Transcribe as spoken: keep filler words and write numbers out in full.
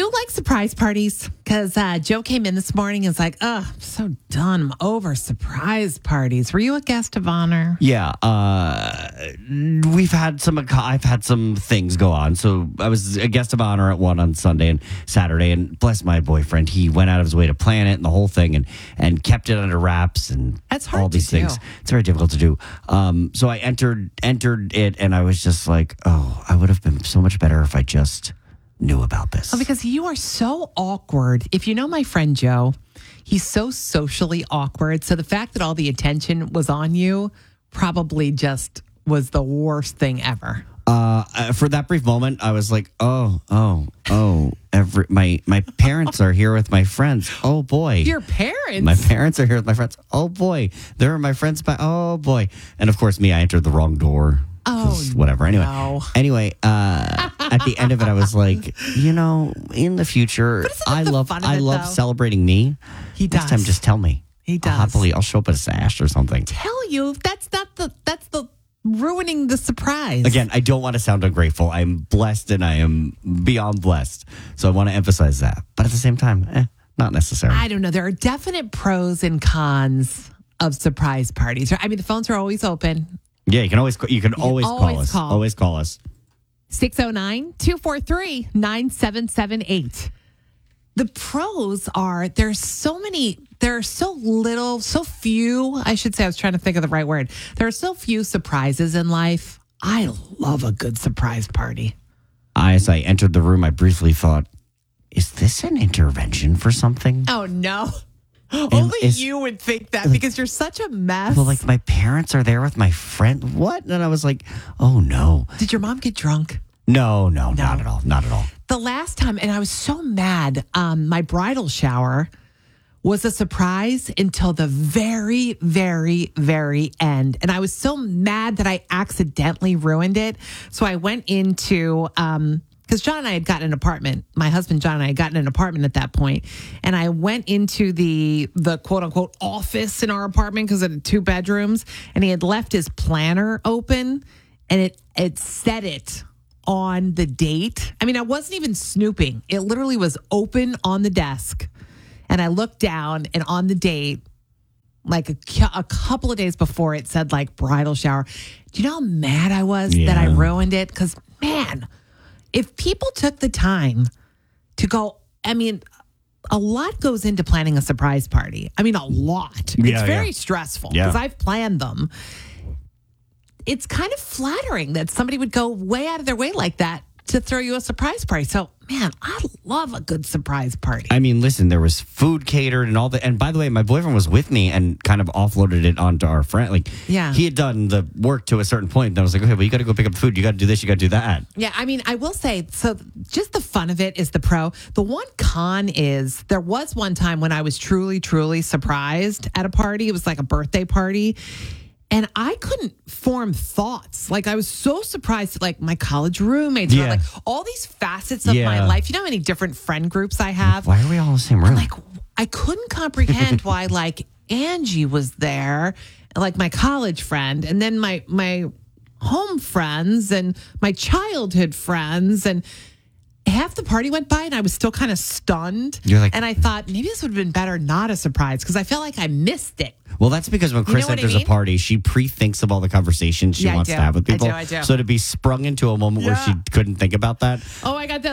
you like surprise parties? Because uh, Joe came in this morning and was like, oh, I'm so done. I'm over surprise parties. Were you a guest of honor? Yeah, uh, we've had some. I've had some things go on. So I was a guest of honor at one on Sunday and Saturday, and bless my boyfriend, he went out of his way to plan it and the whole thing, and and kept it under wraps and That's hard all these to do. things. It's very difficult to do. Um, so I entered entered it, and I was just like, oh, I would have been so much better if I just knew about this. Oh, because you are so awkward. If you know my friend Joe, he's so socially awkward. So the fact that all the attention was on you probably just was the worst thing ever. Uh, uh, for that brief moment, I was like, oh, oh, oh, every my my parents are here with my friends. Oh boy. Your parents? My parents are here with my friends. Oh boy. They're my friends by oh boy. And of course me, I entered the wrong door. Oh, whatever. Anyway. no. Anyway, uh, at the end of it I was like, you know, in the future, But isn't that I the love fun of I it, love though? celebrating me. He Next does. time just tell me. He does. I'll happily I'll show up at a sash or something. Tell you that's not the that's the ruining the surprise. Again, I don't want to sound ungrateful. I'm blessed and I am beyond blessed. So I want to emphasize that. But at the same time, eh, not necessary. I don't know. There are definite pros and cons of surprise parties. I mean, the phones are always open. Yeah, you can always you can always, always call us. call. Always call us. six oh nine, two four three, nine seven seven eight. The pros are there's so many, there are so little, so few, I should say, I was trying to think of the right word. There are so few surprises in life. I love a good surprise party. I, as I entered the room, I briefly thought, is this an intervention for something? Oh, no. Only is- you would think that because you're such a mess. Well, like my parents are there with my friend. What? And I was like, oh no. Did your mom get drunk? No, no, not at all. Not at all. The last time, and I was so mad, um, my bridal shower was a surprise until the very, very, very end. And I was so mad that I accidentally ruined it. So I went into, um, because John and I had gotten an apartment. My husband, John, and I had gotten an apartment at that point. And I went into the, the quote unquote office in our apartment because it had two bedrooms. And he had left his planner open and it, it said it on the date. I mean, I wasn't even snooping. It literally was open on the desk. And I looked down and on the date, like a, a couple of days before, it said like bridal shower. Do you know how mad I was Yeah. that I ruined it? Because, man, if people took the time to go, I mean, a lot goes into planning a surprise party. I mean, a lot. Yeah, it's very yeah. stressful Yeah. because I've planned them. It's kind of flattering that somebody would go way out of their way like that to throw you a surprise party. So, man, I love a good surprise party. I mean, listen, there was food catered and all that. And by the way, my boyfriend was with me and kind of offloaded it onto our friend. Like, Yeah. he had done the work to a certain point. And I was like, okay, well, you got to go pick up the food. You got to do this. You got to do that. Yeah, I mean, I will say, so just the fun of it is the pro. The one con is there was one time when I was truly, truly surprised at a party. It was like a birthday party. And I couldn't form thoughts. Like, I was so surprised that, like, my college roommates, Yeah. were like, all these facets of Yeah. my life. You know how many different friend groups I have? Why are we all in the same room? Like, I couldn't comprehend why, like, Angie was there, like my college friend, and then my my home friends and my childhood friends, and half the party went by and I was still kind of stunned. You're like- and I thought maybe this would have been better not a surprise because I felt like I missed it. Well, that's because when Chris know what I enters mean? a party, she pre-thinks of all the conversations she Yeah, I wants do. to have with I people. do, I do. So to be sprung into a moment where Yeah. she couldn't think about that, Oh, I got that.